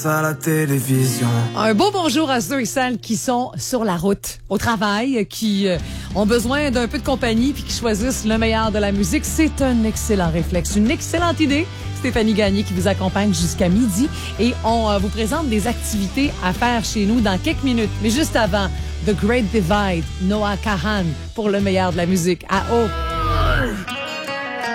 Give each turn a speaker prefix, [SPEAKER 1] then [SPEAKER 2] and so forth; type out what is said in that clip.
[SPEAKER 1] à la télévision.
[SPEAKER 2] Un beau bonjour à ceux et celles qui sont sur la route, au travail, qui ont besoin d'un peu de compagnie puis qui choisissent le meilleur de la musique. C'est un excellent réflexe, une excellente idée. Stéphanie Gagné qui vous accompagne jusqu'à midi et on vous présente des activités à faire chez nous dans quelques minutes. Mais juste avant, The Great Divide, Noah Kahan pour le meilleur de la musique à O.